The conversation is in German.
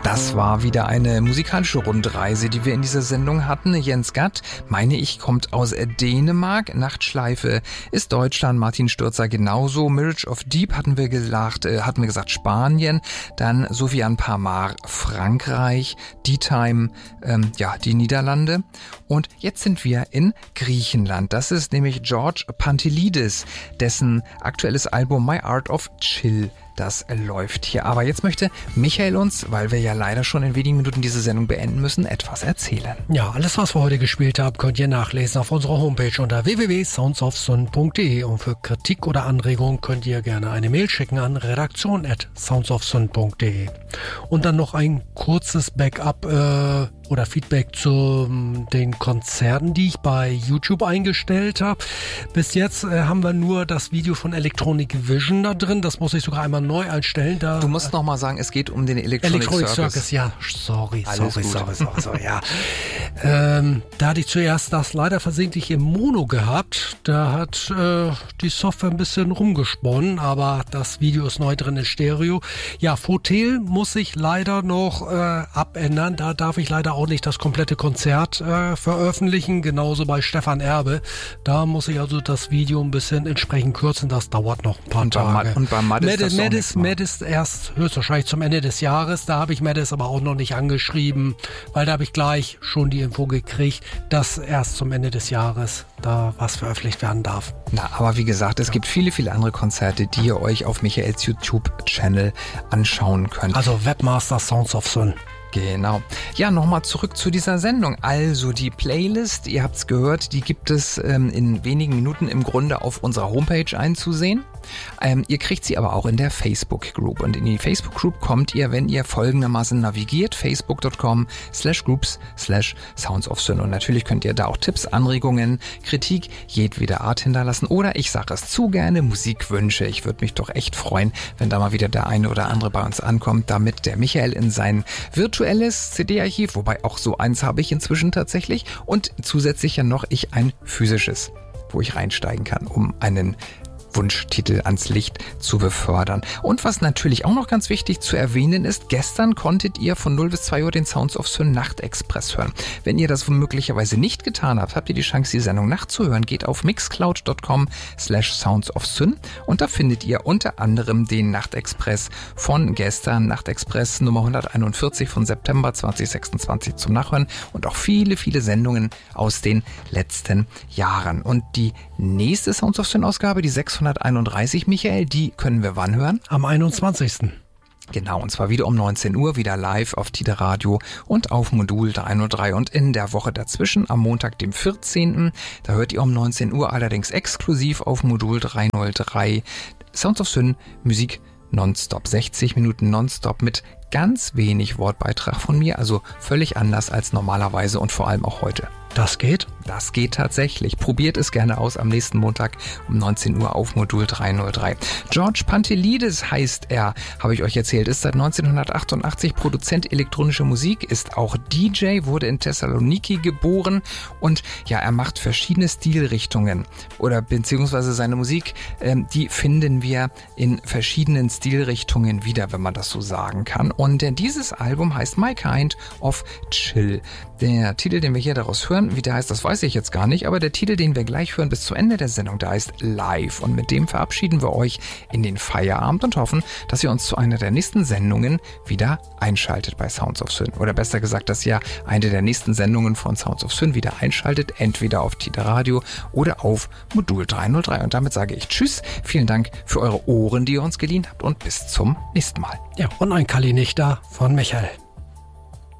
Das war wieder eine musikalische Rundreise, die wir in dieser Sendung hatten. Jens Gatt, meine ich, kommt aus Dänemark. Nachtschleife ist Deutschland. Martin Stürzer genauso. Mirage of Deep hatten wir gesagt Spanien. Dann Sofiane Pamar Frankreich. D-Time, die Niederlande. Und jetzt sind wir in Griechenland. Das ist nämlich George Pantelidis, dessen aktuelles Album My Art of Chill. Das läuft hier. Aber jetzt möchte Michael uns, weil wir ja leider schon in wenigen Minuten diese Sendung beenden müssen, etwas erzählen. Ja, alles, was wir heute gespielt haben, könnt ihr nachlesen auf unserer Homepage unter www.soundsofsun.de. Und für Kritik oder Anregungen könnt ihr gerne eine Mail schicken an redaktion@soundsofsun.de. Und dann noch ein kurzes Backup oder Feedback zu den Konzerten, die ich bei YouTube eingestellt habe. Bis jetzt haben wir nur das Video von Electronic Vision da drin. Das muss ich sogar einmal neu einstellen. Du musst noch mal sagen, es geht um den Electronic Circus. Ja, sorry, ja. Da hatte ich zuerst das leider versehentlich im Mono gehabt. Da hat die Software ein bisschen rumgesponnen, aber das Video ist neu drin in Stereo. Ja, Fotel muss ich leider noch abändern. Da darf ich leider auch nicht das komplette Konzert veröffentlichen. Genauso bei Stefan Erbe. Da muss ich also das Video ein bisschen entsprechend kürzen. Das dauert noch ein paar Tage. Und bei Madis erst höchstwahrscheinlich zum Ende des Jahres. Da habe ich Madis aber auch noch nicht angeschrieben, weil da habe ich gleich schon die Info gekriegt, dass erst zum Ende des Jahres da was veröffentlicht werden darf. Na, aber wie gesagt, es gibt viele, viele andere Konzerte, die ihr euch auf Michaels YouTube-Channel anschauen könnt. Also Webmaster Sounds of Sun. Genau. Ja, nochmal zurück zu dieser Sendung. Also die Playlist, ihr habt's gehört, die gibt es in wenigen Minuten im Grunde auf unserer Homepage einzusehen. Ihr kriegt sie aber auch in der Facebook-Group. Und in die Facebook-Group kommt ihr, wenn ihr folgendermaßen navigiert, facebook.com/groups/soundsofsun. Und natürlich könnt ihr da auch Tipps, Anregungen, Kritik jedweder Art hinterlassen. Oder ich sage es zu gerne, Musikwünsche. Ich würde mich doch echt freuen, wenn da mal wieder der eine oder andere bei uns ankommt, damit der Michael in sein virtuelles CD-Archiv, wobei auch so eins habe ich inzwischen tatsächlich, und zusätzlich ja noch ich ein physisches, wo ich reinsteigen kann, um einen Wunschtitel ans Licht zu befördern. Und was natürlich auch noch ganz wichtig zu erwähnen ist, gestern konntet ihr von 0 bis 2 Uhr den Sounds of Sun Nachtexpress hören. Wenn ihr das möglicherweise nicht getan habt, habt ihr die Chance, die Sendung nachzuhören. Geht auf mixcloud.com/soundsofsun und da findet ihr unter anderem den Nachtexpress von gestern, Nachtexpress Nummer 141 von September 2026 zum Nachhören und auch viele, viele Sendungen aus den letzten Jahren. Und die nächste Sounds of Sun Ausgabe, die 631, Michael, die können wir wann hören? Am 21. Genau, und zwar wieder um 19 Uhr, wieder live auf Tide Radio und auf Modul 303. Und in der Woche dazwischen, am Montag, dem 14., da hört ihr um 19 Uhr allerdings exklusiv auf Modul 303 Sounds of Sun Musik nonstop. 60 Minuten nonstop mit ganz wenig Wortbeitrag von mir, also völlig anders als normalerweise und vor allem auch heute. Das geht? Das geht tatsächlich. Probiert es gerne aus am nächsten Montag um 19 Uhr auf Modul 303. George Pantelidis heißt er, habe ich euch erzählt, ist seit 1988 Produzent elektronischer Musik, ist auch DJ, wurde in Thessaloniki geboren und ja, er macht verschiedene Stilrichtungen oder beziehungsweise seine Musik, die finden wir in verschiedenen Stilrichtungen wieder, wenn man das so sagen kann. Und dieses Album heißt My Kind of Chill. Der Titel, den wir hier daraus hören, wie der heißt, das weiß ich jetzt gar nicht, aber der Titel, den wir gleich hören bis zum Ende der Sendung, der heißt Live. Und mit dem verabschieden wir euch in den Feierabend und hoffen, dass ihr uns zu einer der nächsten Sendungen wieder einschaltet bei Sounds of Sun. Oder besser gesagt, dass ihr eine der nächsten Sendungen von Sounds of Sun wieder einschaltet, entweder auf Tide Radio oder auf Modul 303. Und damit sage ich Tschüss, vielen Dank für eure Ohren, die ihr uns geliehen habt und bis zum nächsten Mal. Ja, und ein Kali nicht da von Michael.